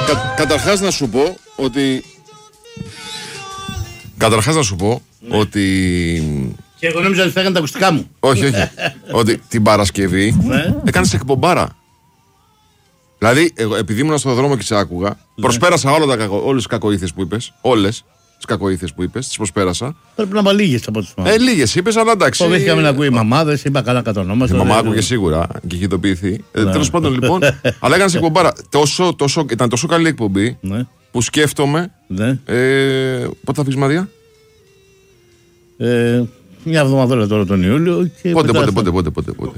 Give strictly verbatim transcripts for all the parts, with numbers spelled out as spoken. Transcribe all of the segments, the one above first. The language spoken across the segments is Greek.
Κα, καταρχάς να σου πω ότι. Καταρχάς να σου πω ναι. ότι. Και εγώ νόμιζα ότι θα έκανε τα ακουστικά μου. Όχι, όχι. Ότι την Παρασκευή ναι. έκανες εκπομπάρα. Δηλαδή, εγώ, επειδή ήμουν στον δρόμο και σε άκουγα, ναι. προσπέρασα όλα τα, όλες τις κακοήθειες που είπες. Όλες τις κακοήθειες που είπες, τις προσπέρασα. Πρέπει να είμαι λίγες από τις μαμάδες. Ε, λίγες είπες, αλλά εντάξει. Φοβήθηκαμε να ακούει οι μαμάδες, είπα καλά κατονόμαστε. Η μαμά άκουγε σίγουρα και είχε ειδοποιηθεί. Ναι. Ε, τέλος πάντων, λοιπόν, αλλά έκανες εκπομπάρα. Τόσο, τόσο, ήταν τόσο καλή εκπομπή ναι. που σκέφτομαι. Ναι. Ε, πότε θα πεις Μαρία? Ε, μια εβδομαδόλα τώρα τον Ιούλιο. Και πότε, πότε, πότε, πότε, πότε, πότε.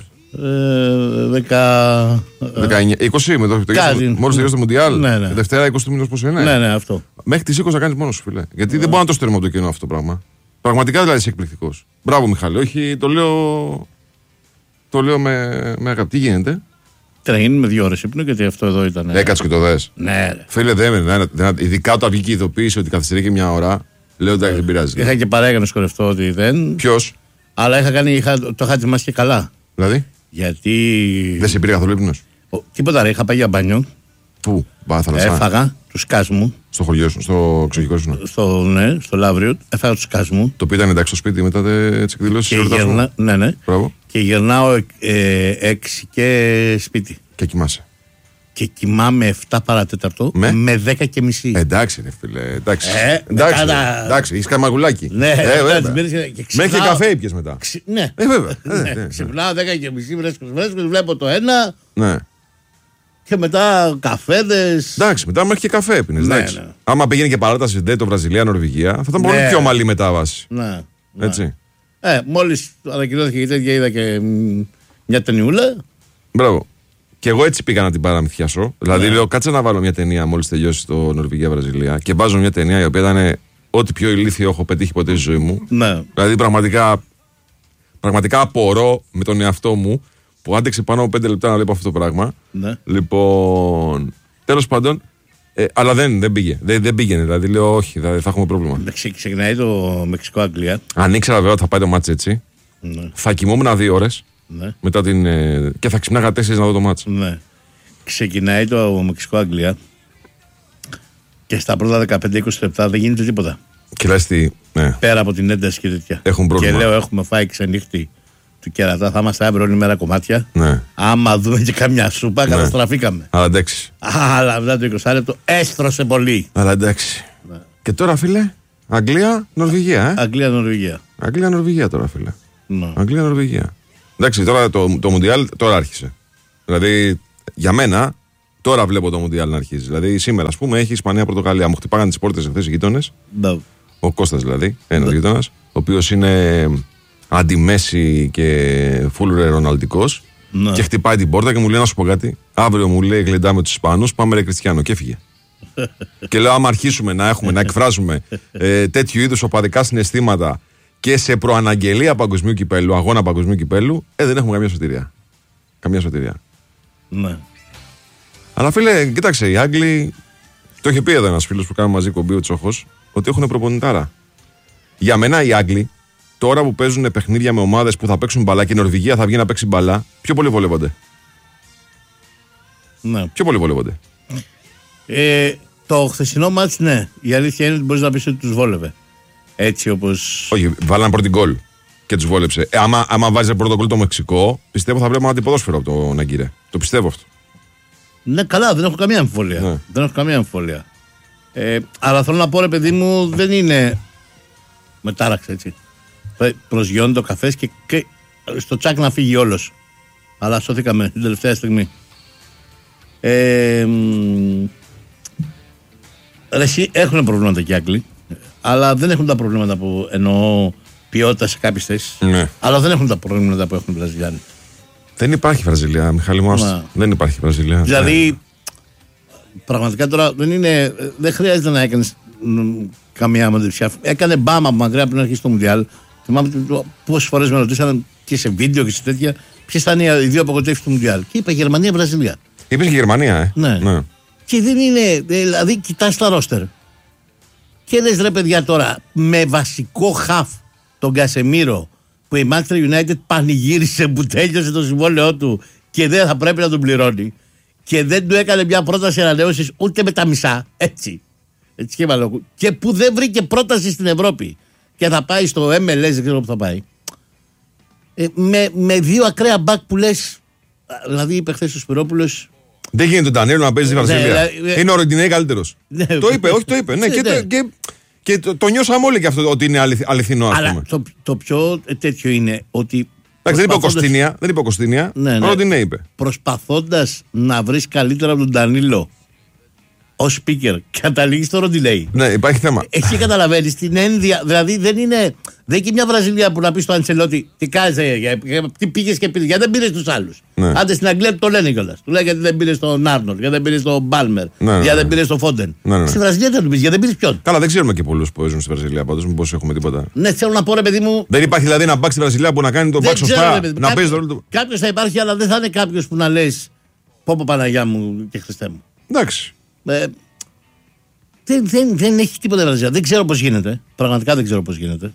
Δεκα... δεκαεννιά, είκοσι με το μόλις τελειώσει το Μουντιάλ. Ναι, ναι. Δευτέρα είκοσι του μήνος πόσο είναι. Ναι, ναι, αυτό. Μέχρι τις είκοσι να κάνεις μόνος σου, φίλε. Γιατί ναι. δεν μπορεί να το στερούμε από το κοινό αυτό το πράγμα. Πραγματικά δηλαδή είσαι εκπληκτικός. Μπράβο, Μιχάλη. Όχι, το λέω. Το λέω με, με αγάπη. Τι γίνεται. Τι να γίνει με δύο ώρες ύπνο, γιατί αυτό εδώ ήταν. Έκατσε και το δες. Ναι. Φίλε, δεν είναι. Ειδικά όταν βγήκε η ειδοποίηση ότι καθυστερεί και μια ώρα. Λέω ότι δεν πειράζει. Είχα και παρέα να σκορευτώ ότι δεν. Ποιος? Αλλά είχα κάνει, είχα, το είχα ετοιμάσει και καλά. Δηλαδή. Γιατί. Δεν σε πήρε καθόλου ύπνος? Τίποτα ρε, είχα πάει για μπάνιο. Πού, μπα, θάλασσα. Έφαγα του σκάσμου. Στο χωριό σου, στο εξωτερικό σου. Στο, ναι, στο Λαύριο. Έφαγα του σκάσμου. Το οποίο ήταν εντάξει στο σπίτι μετά τις εκδηλώσεις της γερνα... Ναι, ναι. Μπράβο. Και γυρνάω ε, έξι και σπίτι. Και κοιμάσαι. Και κοιμάμαι εφτά παρατέταρτο με, με δέκα και μισή. Εντάξει, ρε φίλε. Εντάξει. Ε, εντάξει, μετά... εντάξει, είσαι καμαγουλάκι. Ναι, ε, βέβαια. Και ξυπνάω... Μέχρι και καφέ ήπιες μετά. Ξυ... Ναι, ε, βέβαια. ναι, ναι, ναι. Ξυπνάω δέκα και μισή, βρέσκος, βρέσκος, βλέπω το ένα. Ναι. Και μετά καφέδες. Εντάξει, μετά μέχρι και καφέ έπινες. Ναι, ναι. Άμα πήγαινε και παράταση το Βραζιλία-Νορβηγία, θα ήταν πολύ ναι. πιο ομαλή μετάβαση. Ναι. Έτσι. Ε, μόλις ανακοινώθηκε η τέτοια, είδα και μια ταινιούλα. Μπράβο. Και εγώ έτσι πήγα να την παραμυθιάσω. Δηλαδή, ναι. λέω, κάτσε να βάλω μια ταινία μόλις τελειώσει το Νορβηγία-Βραζιλία. Και βάζω μια ταινία η οποία ήταν ό,τι πιο ηλίθιο έχω πετύχει ποτέ στη ζωή μου. Ναι. Δηλαδή, πραγματικά, πραγματικά απορώ με τον εαυτό μου που άντεξε πάνω από πέντε λεπτά να βλέπω αυτό το πράγμα. Ναι. Λοιπόν, τέλος πάντων. Ε, αλλά δεν, δεν πήγε. Δεν, δεν πήγαινε. Δηλαδή, λέω, όχι, θα, θα έχουμε πρόβλημα. Ξε, ξεκινάει το Μεξικό-Αγγλία. Αν ήξερα βέβαια ότι θα πάει το μάτς έτσι, ναι. θα κοιμόμουν δύο ώρες. Ναι. Μετά την, ε, και θα ξυπνάγα τέσσερις να δω το μάτς. Ναι. Ξεκινάει το Μεξικό-Αγγλία και στα πρώτα δεκαπέντε είκοσι λεπτά δεν γίνεται τίποτα. Και λες τι, ναι. Πέρα από την ένταση και τέτοια. Έχουν πρόβλημα. Και λέω, έχουμε φάει ξενύχτη του κερατά, θα είμαστε αύριο όλη μέρα κομμάτια. Ναι. Άμα δούμε και καμιά σούπα, ναι. καταστραφήκαμε. Αλλά εντάξει. Αλλά μετά το είκοσι λεπτό έστρωσε πολύ. Αλλά εντάξει. Ναι. Και τώρα, φίλε, Αγγλία-Νορβηγία. Ε? Αγγλία-Νορβηγία. Αγγλία-Νορβηγία τώρα, φίλε. Ναι. Αγγλία-Νορβηγία. Εντάξει, τώρα το, το Μουντιάλ τώρα άρχισε. Δηλαδή, για μένα, τώρα βλέπω το Μουντιάλ να αρχίζει. Δηλαδή, σήμερα, α πούμε, έχει Ισπανία-Πορτογαλία. Μου χτυπάγανε τις πόρτες εχθές οι γείτονες. Ναι. Ο Κώστας δηλαδή, ένας γείτονας, ο οποίος είναι αντιμέση και φούλρε ροναλντικός. Ναι. Και χτυπάει την πόρτα και μου λέει: να σου πω κάτι. Αύριο μου λέει: γλεντάμε τους Ισπανούς, πάμε ρε Κριστιανό. Και έφυγε. Και λέω: άμα αρχίσουμε να έχουμε, να εκφράζουμε ε, τέτοιου είδους οπαδικά συναισθήματα και σε προαναγγελία παγκοσμίου κυπέλου, αγώνα παγκοσμίου κυπέλου, ε, δεν έχουμε καμία σωτηρία. Καμία σωτηρία. Ναι. Αλλά φίλε, κοίταξε, οι Άγγλοι, το είχε πει εδώ ένας φίλος που κάνει μαζί κομπή ο Τσόχος, ότι έχουν προπονητάρα. Για μένα οι Άγγλοι, τώρα που παίζουν παιχνίδια με ομάδες που θα παίξουν μπαλά και η Νορβηγία θα βγει να παίξει μπαλά, πιο πολύ βολεύονται. Ναι. Πιο πολύ βολεύονται. Ε, το χθεσινό μάτς, ναι. Η αλήθεια είναι ότι μπορείς να πεις ότι τους βόλευε. Έτσι όπως. Όχι, βάλανε πρώτη γκολ και τους βόλεψε. Ε, άμα, άμα βάζει πρώτο γκολ το Μεξικό, πιστεύω θα βλέπουμε αντιποδόσφαιρο από τον Αγκύρε. Το πιστεύω αυτό. Ναι, καλά, δεν έχω καμία αμφιβολία. Ναι. Δεν έχω καμία αμφιβολία. Ε, αλλά θέλω να πω, ρε παιδί μου, δεν είναι. Με τάραξε έτσι. Προσγειώνει το καφέ και, και στο τσάκ να φύγει όλος. Αλλά σώθηκαμε την τελευταία στιγμή. Ε, Εσύ έχουν προβλήματα και οι Άγγλοι, αλλά δεν έχουν τα προβλήματα που εννοώ ποιότητα σε κάποιες θέσεις. Ναι. Αλλά δεν έχουν τα προβλήματα που έχουν οι Βραζιλιάνοι. Δεν υπάρχει Βραζιλία, Μιχάλη μου. Δεν υπάρχει Βραζιλία. Δηλαδή, ναι. Πραγματικά τώρα δεν είναι. Δεν χρειάζεται να έκανε καμία μοντεψιά. Έκανε μπάμα από μακριά πριν αρχίσει το Μουντιάλ. Θυμάμαι πόσες φορές με ρωτήσαν και σε βίντεο και σε τέτοια ποιες ήταν οι δύο απογοητεύσεις του Μουντιάλ. Και είπα Γερμανία-Βραζιλία. Είπες Γερμανία, ε. Ναι. ναι. Και δεν είναι. Δηλαδή, κοιτάς τα ρόστερ. Και λες ρε παιδιά τώρα, με βασικό χαφ τον Κασεμίρο που η Manchester United πανηγύρισε που τέλειωσε το συμβόλαιό του και δεν θα πρέπει να τον πληρώνει. και δεν του έκανε μια πρόταση ανανέωσης ούτε με τα μισά. Έτσι. Έτσι και, και που δεν βρήκε πρόταση στην Ευρώπη και θα πάει στο εμ ελ ες, δεν ξέρω που θα πάει. Ε, με, με δύο ακραία μπακ που λες. Δηλαδή είπε χθες ο Σπυρόπουλος. Δεν γίνεται τον Ντανιέλο να παίζει στη Βραζιλία. Ναι, είναι ο Ροντινέι καλύτερος. Ναι, το είπε, όχι το είπε. Ναι, και, ναι. Και, και το, το νιώσαμε όλοι και αυτό ότι είναι αληθ, αληθινό. Ας Αλλά πούμε. Το, το πιο τέτοιο είναι ότι. Εντάξει, δεν είπε ο Κωστίνια. Δεν είπε ο Κωστίνια. Ναι, ναι. Ροντινέι είπε. Προσπαθώντας να βρεις καλύτερα από τον Ντανίλο ως speaker, καταλήγει στο Ροντινέι. Ναι, υπάρχει θέμα. Εσύ καταλαβαίνεις την ένδια. Δηλαδή δεν είναι. Δεν είναι μια Βραζιλία που να πει στο Αντσελότη τι κάνεις, τι πήγες και πήγες. Γιατί δεν πήρες τους άλλους. Ναι. Άντε στην Αγγλία το λένε κιόλας. Του λέει γιατί δεν πήρες τον Άρνολ, γιατί δεν πήρες τον Μπάλμερ, ναι, ναι, γιατί δεν πήρες τον Φόντεν. Ναι, ναι. Στη Βραζιλία δεν του πήρες, γιατί δεν πήρες ποιον. Καλά, δεν ξέρουμε και πολλούς που παίζουν στη Βραζιλία πάντως, μήπως έχουμε τίποτα. Ναι, θέλω να πω ρε παιδί μου. Δεν υπάρχει δηλαδή ένα μπακ στη Βραζιλία που να κάνει τον μπακ σωστά. Να παίζει το ρόλο του. Κάποιος θα υπάρχει, αλλά δεν θα είναι κάποιος που να λες πω πω Παναγιά μου και Χριστέ μου. Εντάξει. Δεν, δεν, δεν έχει τίποτα η Βραζιλία. Δεν ξέρω πώς γίνεται. Πραγματικά δεν ξέρω πώς γίνεται.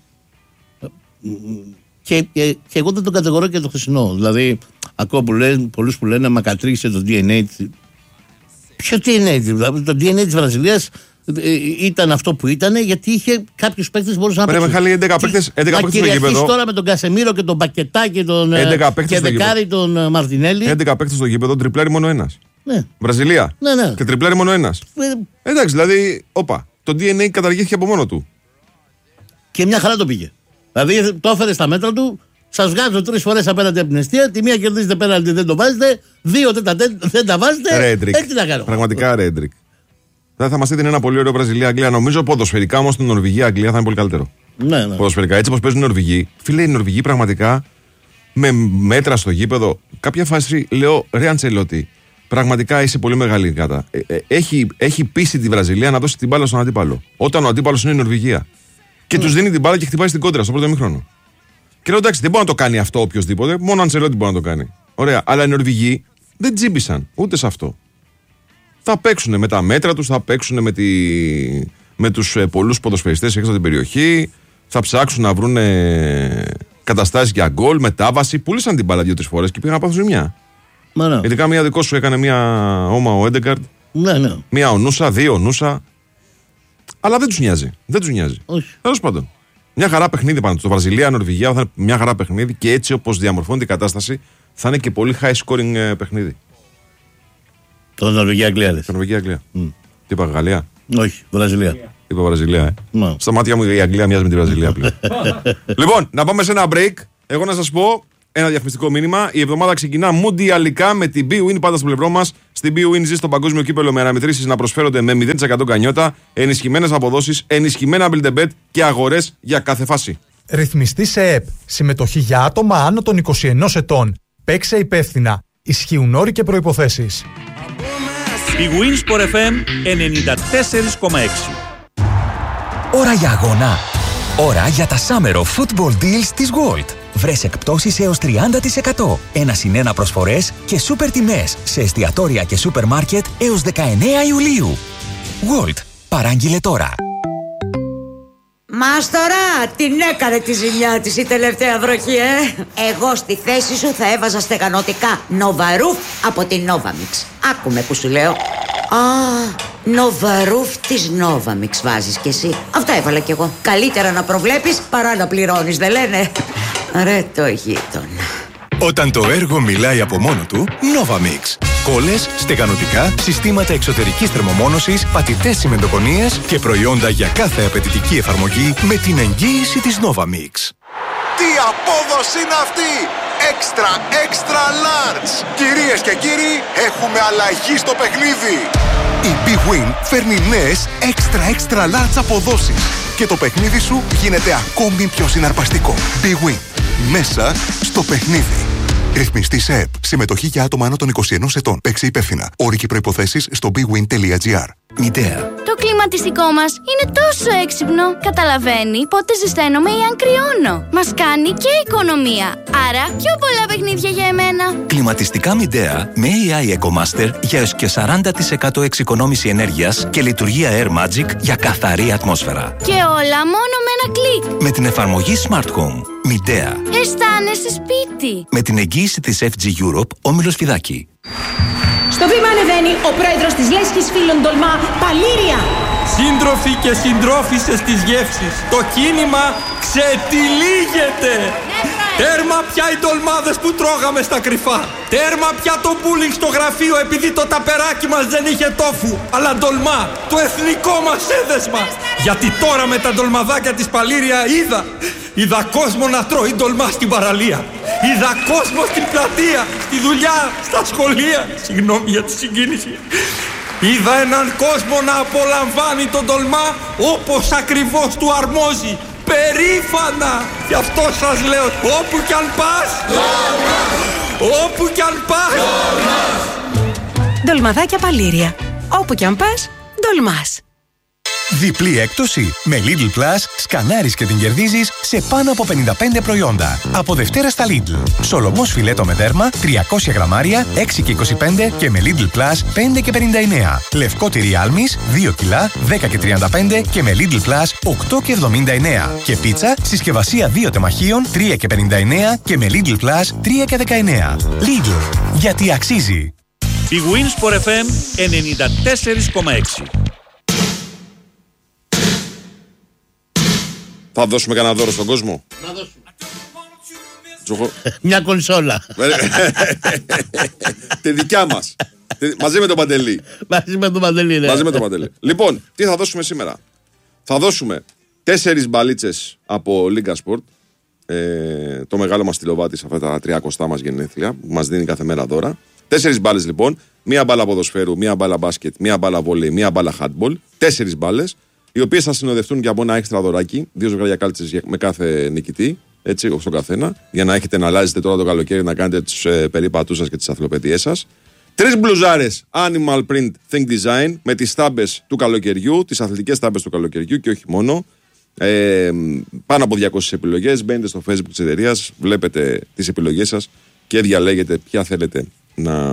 Και, και, και εγώ δεν τον κατηγορώ και το χθεσινό. Δηλαδή, ακούω πολλούς που λένε μα κατήργησε το ντι εν έι. Ποιο ντι εν έι, δηλαδή, το ντι εν έι της Βραζιλίας ήταν αυτό που ήταν, γιατί είχε κάποιους παίκτες που μπορούσαν να παίξουν. Πρέπει να έντεκα παίκτες στο γήπεδο. Τώρα με τον Κασεμίρο και τον Πακετά και τον και δεκάρι τον Μαρτινέλη. έντεκα παίκτες στο γήπεδο, τριπλάρι μόνο ένας. Ναι. Βραζιλία. Ναι, ναι. Και τριπλάρι μόνο ένας. Ε, εντάξει, δηλαδή, όπα. Το ντι εν έι καταργήθηκε από μόνο του. Και μια χαρά το πήγε. Δηλαδή το έφερε στα μέτρα του, σας βγάζω τρεις φορές απέναντι από την αιστεία. Τη μία κερδίζετε πέναντι, δεν το βάζετε. Δύο δεν τα, δεν τα βάζετε. Ρέντρικ. Έτσι να κάνω. Πραγματικά Ρέντρικ. Θα, θα μας έδινε ένα πολύ ωραίο Βραζιλία-Αγγλία. Νομίζω ποδοσφαιρικά όμως την Νορβηγία-Αγγλία θα είναι πολύ καλύτερο. Ναι, ναι. Ποδοσφαιρικά έτσι όπως παίζουν οι Νορβηγοί. Φίλε, οι Νορβηγοί πραγματικά με μέτρα στο γήπεδο. Κάποια φάση λέω ρε Αντσελότη. Πραγματικά είσαι πολύ μεγάλη γάτα. Ε, ε, έχει, έχει πείσει τη Βραζιλία να δώσει την μπάλα στον αντίπαλο. Όταν ο αντίπαλος είναι η Νορβηγία. Και mm. τους δίνει την μπάλα και χτυπάει στην κόντρα στο πρώτο ημίχρονο. Και λέω εντάξει, δεν μπορεί να το κάνει αυτό οποιοδήποτε. Μόνο ο Αντσελότη μπορεί να το κάνει. Ωραία. Αλλά οι Νορβηγοί δεν τζίμπησαν ούτε σε αυτό. Θα παίξουν με τα μέτρα τους, θα παίξουν με, τη... με τους ε, πολλούς ποδοσφαιριστές έξω από την περιοχή. Θα ψάξουν να βρουν ε, καταστάσεις για γκολ, μετάβαση. Πούλησαν την μπάλα δύο-τρεις φορές και πήγαν να πάθουν ζημιά. Μάνα. Ειδικά μία δικό σου έκανε μία όμα ο Έντεγκαρντ. Ναι, ναι. Μία ο Νούσα, δύο ο Νούσα. Αλλά δεν τους νοιάζει. Δεν τους νοιάζει. Τέλος πάντων. Μια χαρά παιχνίδι πάνω. Το Βραζιλία-Νορβηγία θα είναι μια χαρά παιχνίδι και έτσι όπως διαμορφώνεται η κατάσταση θα είναι και πολύ high scoring παιχνίδι. Το Νορβηγία-Αγγλία λες. Το Νορβηγία-Αγγλία. Mm. Τι είπα, Γαλλία. Όχι, Βραζιλία. Είπα Βραζιλία, ε. No. Στα μάτια μου η Αγγλία μοιάζει με τη Βραζιλία πλέον. Λοιπόν, να πάμε σε ένα break. Εγώ να σας πω. Ένα διαφημιστικό μήνυμα. Η εβδομάδα ξεκινά μουντιαλικά με την BWIN πάντα στο πλευρό μας. Στην BWIN ζει στο παγκόσμιο κύπελο με αναμετρήσεις να προσφέρονται με μηδέν τοις εκατό κανιότα, ενισχυμένες αποδόσεις, ενισχυμένα build a bet και αγορές για κάθε φάση. Ρυθμιστή σε ΕΕΠ. Συμμετοχή για άτομα άνω των είκοσι ένα ετών. Παίξε υπεύθυνα. Ισχύουν όροι και προϋποθέσεις. BWIN Sport εφ εμ ενενήντα τέσσερα κόμμα έξι. Ώρα για αγώνα. Ώρα για τα Summer of Football Deals της Gold. Βρες εκπτώσεις έως τριάντα τοις εκατό. Ένα συν ένα προσφορές και σούπερ τιμές σε εστιατόρια και σούπερ μάρκετ έως δεκαεννέα Ιουλίου. Gold. Παράγγειλε τώρα. Μάστορα, την έκανε τη ζημιά της η τελευταία βροχή, ε! Εγώ στη θέση σου θα έβαζα στεγανοτικά Νοβαρούφ από την Novamix. Άκουμε που σου λέω. Α, Νοβαρούφ της Novamix βάζεις κι εσύ. Αυτά έβαλα κι εγώ. Καλύτερα να προβλέπεις παρά να πληρώνεις, δεν λένε? Ρε το γείτονα. Όταν το έργο μιλάει από μόνο του, Novamix. Κόλλες, στεγανοτικά, συστήματα εξωτερικής θερμομόνωσης, πατητές τσιμεντοκονίες και προϊόντα για κάθε απαιτητική εφαρμογή με την εγγύηση της Novamix. Τι απόδοση είναι αυτή! Extra, extra large! Κυρίες και κύριοι, έχουμε αλλαγή στο παιχνίδι! Η BWIN φέρνει νέες extra, extra large αποδόσεις και το παιχνίδι σου γίνεται ακόμη πιο συναρπαστικό. BWIN. Μέσα στο παιχνίδι. Ρυθμιστή σε ΕΕΠ. Συμμετοχή για άτομα άνω των είκοσι ένα ετών. Παίξε υπεύθυνα. Όροι και προϋποθέσεις στο bwin τελεία gr. Μητέα. Το κλιματιστικό μας είναι τόσο έξυπνο. Καταλαβαίνει πότε ζεσταίνομαι ή αν κρυώνω. Μας κάνει και οικονομία. Άρα πιο πολλά παιχνίδια για εμένα. Κλιματιστικά Μητέα με έι άι EcoMaster για έως και σαράντα τοις εκατό εξοικονόμηση ενέργειας και λειτουργία Air Magic για καθαρή ατμόσφαιρα. Και όλα μόνο με ένα κλικ. Με την εφαρμογή Smart Home. Μητέα. Αισθάνεσαι σπίτι. Με την εγγύηση της εφ τζι Europe, Όμιλος Φιδάκη. Στο βήμα ανεβαίνει ο πρόεδρος της Λέσχης Φίλων Ντολμά, Παλήρια. Σύντροφοι και συντρόφισσες της γεύσης, το κίνημα ξετυλίγεται. Τέρμα πια οι ντολμάδες που τρώγαμε στα κρυφά. Τέρμα πια το μπούλινγκ στο γραφείο επειδή το ταπεράκι μας δεν είχε τόφου. Αλλά ντολμά, το εθνικό μας έδεσμα. Γιατί τώρα με τα ντολμαδάκια της Παλήρια είδα. Είδα κόσμο να τρώει ντολμά στην παραλία. Είδα κόσμο στην πλατεία, στη δουλειά, στα σχολεία. Συγγνώμη για τη συγκίνηση. Είδα έναν κόσμο να απολαμβάνει τον ντολμά όπως ακριβώς του αρμόζει. Περήφανα! Γι' αυτό σας λέω, όπου κι αν πας, ντολμάς! Όπου κι αν πας, ντολμάς! Ντολμαδάκια Παλήρια. Όπου κι αν πας, ντολμάς. Διπλή έκπτωση. Με Lidl Plus σκανάρεις και την κερδίζεις σε πάνω από πενήντα πέντε προϊόντα. Από Δευτέρα στα Lidl. Σολομός φιλέτο με δέρμα τριακόσια γραμμάρια έξι και είκοσι πέντε και με Lidl Plus πέντε και πενήντα εννέα. Λευκό τυρί άλμης δύο κιλά δέκα και τριάντα πέντε και με Lidl Plus οκτώ και εβδομήντα εννέα. Και πίτσα συσκευασία δύο τεμαχίων τρία και πενήντα εννέα και με Lidl Plus τρία και δεκαεννέα. Lidl. Γιατί αξίζει. Η Winsport εφ εμ ενενήντα τέσσερα κόμμα έξι. Θα δώσουμε κανένα δώρο στον κόσμο. Να δώσουμε. Τζοχο... Μια κονσόλα. Τη δικιά μας. Μαζί με τον Παντελή. Μαζί με τον Παντελή, ναι. Μαζί με τον Παντελή. Λοιπόν, τι θα δώσουμε σήμερα. Θα δώσουμε τέσσερις μπαλίτσες από Λίγκα Sport. Ε, το μεγάλο μας τηλεοβάτη σε αυτά τα τριακοστά μας γενέθλια που μας δίνει κάθε μέρα δώρα. Τέσσερις μπάλες λοιπόν. Μία μπάλα ποδοσφαίρου, μία μπάλα μπάσκετ, μία μπάλα βόλεϊ, μία μπάλα handball. Τέσσερις μπάλες. Οι οποίες θα συνοδευτούν και από ένα έξτρα δωράκι, δύο ζευγάρια κάλτσες με κάθε νικητή, έτσι, στον καθένα, για να έχετε να αλλάζετε τώρα το καλοκαίρι να κάνετε τους ε, περίπατους σας και τις αθλοπαιδίες σας. Τρεις μπλουζάρες Animal Print Think Design με τις στάμπες του καλοκαιριού, τις αθλητικές στάμπες του καλοκαιριού και όχι μόνο. Ε, πάνω από διακόσιες επιλογές. Μπαίνετε στο Facebook της εταιρείας, βλέπετε τις επιλογές σας και διαλέγετε ποια θέλετε να,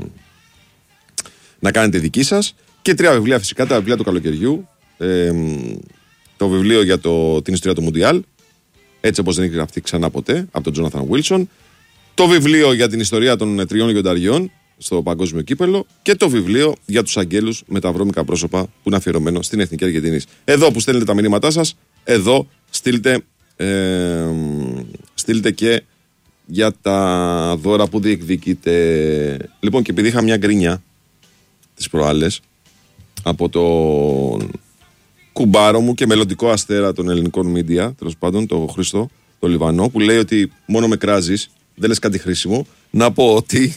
να κάνετε δική σας. Και τρία βιβλία φυσικά, τα βιβλία του καλοκαιριού. Ε, το βιβλίο για το, την ιστορία του Μουντιάλ, έτσι όπως δεν έχει γραφτεί ξανά ποτέ, από τον Τζόναθαν Βίλσον. Το βιβλίο για την ιστορία των τριών λιονταριών στο παγκόσμιο κύπελο. Και το βιβλίο για τους αγγέλους με τα βρώμικα πρόσωπα που είναι αφιερωμένο στην Εθνική Αργεντινής. Εδώ που στέλνετε τα μηνύματά σας, εδώ στείλτε, ε, στείλτε και για τα δώρα που διεκδικείτε. Λοιπόν, και επειδή είχα μια γκρίνια τις προάλλες από τον κουμπάρο μου και μελλοντικό αστέρα των ελληνικών media, τέλος πάντων, τον Χρήστο, τον Λιβανό, που λέει ότι μόνο με κράζεις, δεν λες κάτι χρήσιμο. Να πω ότι.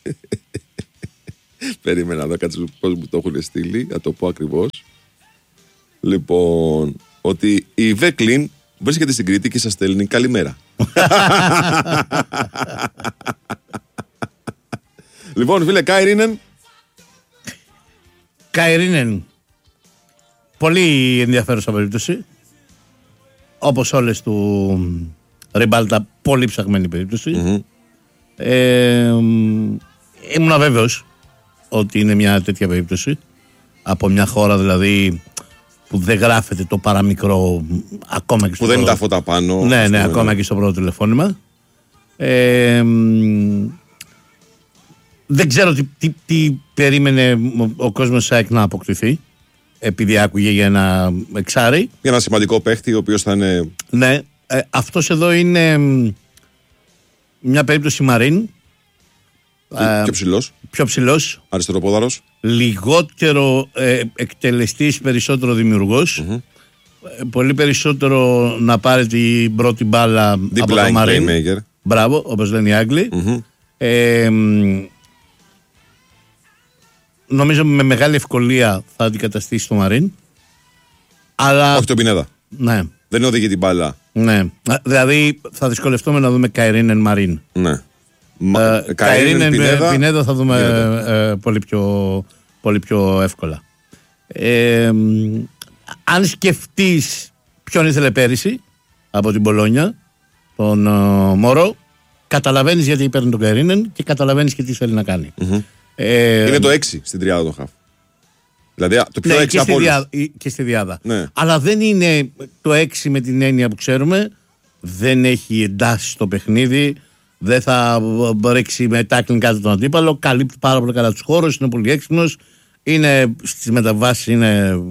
Περίμενα εδώ κάτι πώς μου το έχουν στείλει, να το πω ακριβώς. Λοιπόν, ότι η Βέκλιν βρίσκεται στην Κρήτη και σας στέλνει καλημέρα. Λοιπόν, φίλε, Κάιρινεν. Κάιρινεν. Πολύ ενδιαφέρουσα περίπτωση. Όπως όλες του Ριμπάλτα, πολύ ψαγμένη περίπτωση. Mm-hmm. Ε, ήμουν αβέβαιος ότι είναι μια τέτοια περίπτωση. Από μια χώρα δηλαδή που δεν γράφεται το παραμικρό ακόμα και στο που δεν είναι τα φώτα πάνω. Ναι, ναι, ακόμα και στο πρώτο τηλεφώνημα. Ε, δεν ξέρω τι, τι, τι περίμενε ο κόσμος ΣΑΕΚ να αποκτηθεί, επειδή άκουγε για ένα εξάρι. Για ένα σημαντικό παίχτη, ο οποίος θα είναι. Ναι, ε, αυτός εδώ είναι μια περίπτωση Μαρίν. Ε, πιο ψηλός. Πιο ψηλός. Αριστεροπόδαρος. Λιγότερο ε, εκτελεστής, περισσότερο δημιουργός. Mm-hmm. Ε, πολύ περισσότερο να πάρει την πρώτη μπάλα Deep από το Μαρίν. Μπράβο, όπως λένε οι Άγγλοι. Mm-hmm. Ε, νομίζω με μεγάλη ευκολία θα αντικαταστήσει το Μαρίν. Αλλά... Όχι τον Πινέδα. Ναι. Δεν οδηγεί την μπάλα. Ναι. Δηλαδή θα δυσκολευτούμε να δούμε Καϊρίνεν Μαρίν. Ναι. Ε, Καϊρίνεν Πινέδα. Πινέδα θα δούμε ε, πολύ, πιο, πολύ πιο εύκολα. Ε, αν σκεφτείς ποιον ήθελε πέρυσι από την Πολόνια, τον ε, Μωρό, καταλαβαίνεις γιατί παίρνει τον Καϊρίνεν και καταλαβαίνεις και τι θέλει να κάνει. Mm-hmm. Ε, είναι το έξι στην τριάδα των χαφ. Δηλαδή το πιο ναι, έξι και από στη, όλους. διά, και στη διάδα. Ναι. Αλλά δεν είναι το έξι με την έννοια που ξέρουμε. Δεν έχει εντάσει στο παιχνίδι. δεν θα ρίξει με τάκλινγκ κάτω τον αντίπαλο. Καλύπτει πάρα πολύ καλά τους χώρους, είναι πολύ έξυπνος. Είναι στις μεταβάσεις, είναι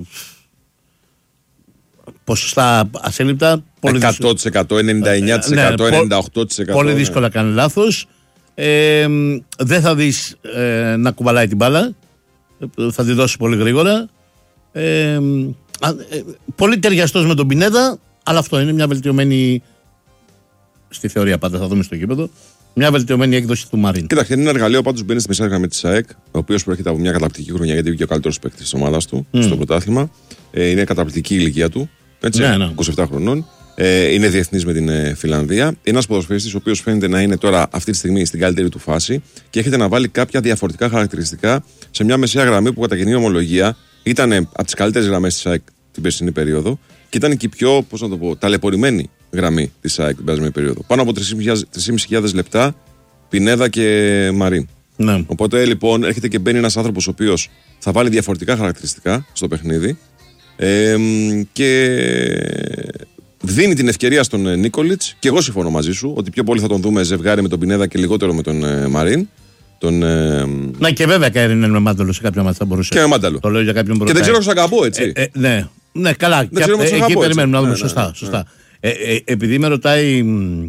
ποσοστά ασύλληπτα. εκατό τοις εκατό, ενενήντα εννιά τοις εκατό, ναι, ενενήντα οκτώ τοις εκατό. Πολύ δύσκολα ναι. κάνει λάθος. Ε, δεν θα δεις ε, να κουβαλάει την μπάλα. Θα τη δώσει πολύ γρήγορα. Ε, ε, πολύ ταιριαστός με τον Πινέδα, αλλά αυτό είναι μια βελτιωμένη. Στη θεωρία πάντα θα δούμε στο γήπεδο. Μια βελτιωμένη έκδοση του Μαρίν. Κοιτάξτε, είναι ένα εργαλείο πάντως μπαίνει στη μεσαία γραμμή της ΑΕΚ, ο οποίος προέρχεται από μια καταπληκτική χρονιά γιατί είναι ο καλύτερος παίκτης της ομάδας του mm. στο πρωτάθλημα. Ε, είναι καταπληκτική η ηλικία του. Έτσι, ναι, ναι. είκοσι επτά χρονών. Ε, είναι διεθνής με την ε, Φιλανδία. Είναι ένας ποδοσφαιριστής ο οποίος φαίνεται να είναι τώρα αυτή τη στιγμή στην καλύτερη του φάση και έχετε να βάλει κάποια διαφορετικά χαρακτηριστικά σε μια μεσαία γραμμή που κατά κοινή ομολογία ήταν από τις καλύτερες γραμμές της ΑΕΚ την περσινή περίοδο και ήταν και η πιο, πώς να το πω, ταλαιπωρημένη γραμμή της ΑΕΚ την περασμένη περίοδο. Πάνω από τρεις χιλιάδες πεντακόσιες λεπτά Πινέδα και Μαρίν. Ναι. Οπότε λοιπόν έρχεται και μπαίνει ένας άνθρωπος ο οποίος θα βάλει διαφορετικά χαρακτηριστικά στο παιχνίδι ε, και δίνει την ευκαιρία στον Νίκολιτς. Και εγώ συμφωνώ μαζί σου ότι πιο πολύ θα τον δούμε ζευγάρι με τον Πινέδα και λιγότερο με τον ε, Μαρίν. Τον, ε, να και βέβαια Καΐρινεν με Μάνταλο σε κάποια μάτσα θα μπορούσε. Και με Μάνταλο. Το λέω για κάποιον και δεν ξέρω στον Σακαμπό, έτσι. Ε, ε, ναι. ναι, καλά. Δεν ξέρω ε, εκεί περιμένουμε να δούμε. Ναι, σωστά. Ναι, σωστά. Ναι. Ε, ε, επειδή με ρωτάει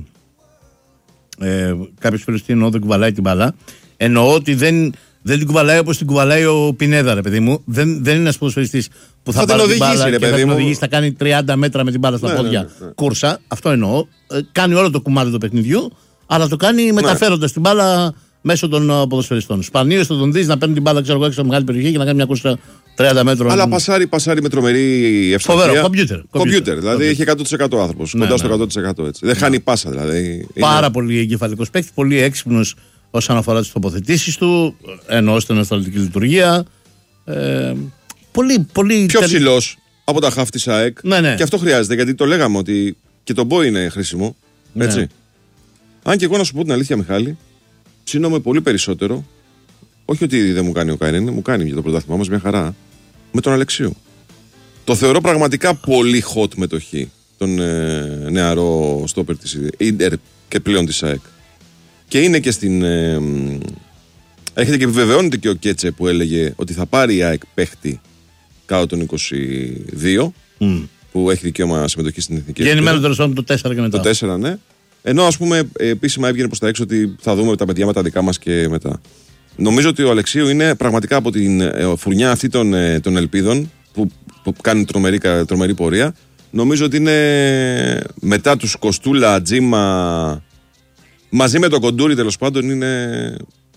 ε, κάποιο φίλο τι εννοώ δεν κουβαλάει την μπαλά, εννοώ ότι δεν, δεν την κουβαλάει όπως την κουβαλάει ο Πινέδα, ρε παιδί μου. Δεν, δεν είναι ένας ποδοσφαιριστής που θα, θα πάρει την μπάλα ρε, και θα την οδηγήσει, θα κάνει τριάντα μέτρα με την μπάλα στα ναι, πόδια ναι, ναι, ναι. κούρσα. Αυτό εννοώ. Ε, κάνει όλο το κομμάτι του παιχνιδιού, αλλά το κάνει μεταφέροντας ναι. την μπάλα μέσω των ποδοσφαιριστών. Σπανίως θα τον δεις να παίρνει την μπάλα ξέρω εγώ έξω από μεγάλη περιοχή και να κάνει μια κούρσα τριάντα μέτρων. Αλλά πασάρει, πασάρει με τρομερή ευστοχία. Φοβερό, κομπιούτερ. Κομπιούτερ, δηλαδή έχει εκατό τοις εκατό άνθρωπος. Ναι, κοντά στο ναι. εκατό τοις εκατό έτσι. Δεν χάνει πάσα δηλαδή. Πάρα είναι... πολύ εγκεφαλικός παίκτης, πολύ έξυπνος όσον αφορά τις τοποθετήσεις του, εννοώ στην αστραλική λειτουργία. Ε, πολύ, πολύ. Πιο ψηλός από τα χαφ της ΑΕΚ. Ναι, ναι. Και αυτό χρειάζεται γιατί το λέγαμε ότι και το μπόι είναι χρήσιμο. Έτσι. Ναι. Αν και εγώ να σου πω την αλήθεια, Μιχάλη, ψήνομαι πολύ περισσότερο. Όχι ότι δεν μου κάνει ο Καΐρινεν, μου κάνει για το πρωτάθλημά μας μια χαρά. Με τον Αλεξίου. Το θεωρώ πραγματικά πολύ hot μετοχή τον ε, νεαρό στόπερ της Ίντερ και πλέον της ΑΕΚ. Και είναι και στην. Ε, έχετε και επιβεβαιώνεται και ο Κέτσε που έλεγε ότι θα πάρει η ΑΕΚ παίχτη κάτω των είκοσι δύο mm. που έχει δικαίωμα συμμετοχή στην εθνική. Και ενημένω τέλος πάντων το τέσσερα και μετά. Το τέσσερα, ναι. Ενώ ας πούμε επίσημα έβγαινε προς τα έξω ότι θα δούμε τα παιδιά με τα δικά μας και μετά. Νομίζω ότι ο Αλεξίου είναι πραγματικά από την ε, φουρνιά αυτή των, ε, των ελπίδων που, που κάνει τρομερή, τρομερή πορεία. Νομίζω ότι είναι μετά τους Κοστούλα, Τζίμα, μαζί με τον Κοντούρι τέλος πάντων είναι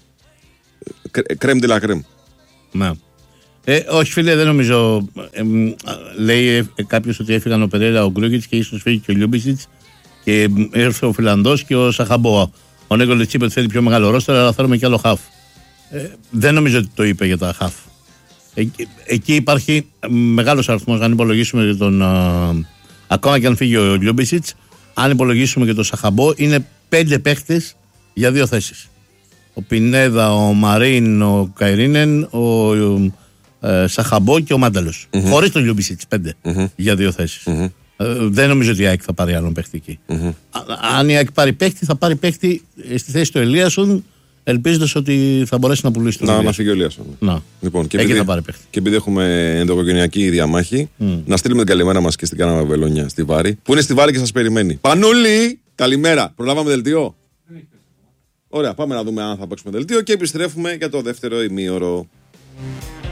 κρέμ de la crème. Ναι. Ε, όχι φίλε, δεν νομίζω. Ε, ε, λέει ε, κάποιος ότι έφυγαν ο Περέρα, ο Γκρούγκιτς και ίσως φύγει και ο Λιούμπισιτς και ήρθε ο Φιλανδός και ο Σαχαμπόα. Ο Νίκολιτς είπε ότι θέλει πιο μεγάλο ρόστερ, αλλά θέλουμε και άλλο χαφ. Ε, δεν νομίζω ότι το είπε για τα χαφ. Ε, εκεί υπάρχει μεγάλος αριθμός, αν υπολογίσουμε για τον. Α, ακόμα και αν φύγει ο Λιούμπισιτς, αν υπολογίσουμε και τον Σαχαμπό, είναι πέντε παίχτες για δύο θέσεις. Ο Πινέδα, ο Μαρίν, ο Καΐρινεν, ο ε, Σαχαμπό και ο Μάνταλος. Mm-hmm. Χωρίς τον Λιούμπισιτς, πέντε mm-hmm. για δύο θέσεις. Mm-hmm. Ε, δεν νομίζω ότι η ΑΕΚ θα πάρει άλλον παίχτη εκεί. Mm-hmm. Αν η ΑΕΚ πάρει παίχτη, θα πάρει παίχτη στη θέση του Ελίασον, ελπίζοντας ότι θα μπορέσει να πουλήσει τον Ελίασον. Να, να φύγει ο Ελίασον. Να. Λοιπόν, και εκεί επειδή, θα πάρει παίχτη. Και επειδή έχουμε ενδοοικογενειακή διαμάχη, mm. να στείλουμε την καλημέρα μας και στην Κάνα Βελόνια, στη Βάρη, που είναι στη Βάρη και σας περιμένει. Πανούλη, καλημέρα. Προλάβαμε δελτίο. Ωραία, πάμε να δούμε αν θα παίξουμε δελτίο και επιστρέφουμε για το δεύτερο ημίωρο.